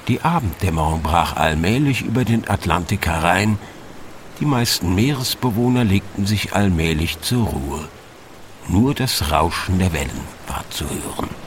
Die Abenddämmerung brach allmählich über den Atlantik herein. Die meisten Meeresbewohner legten sich allmählich zur Ruhe. Nur das Rauschen der Wellen war zu hören.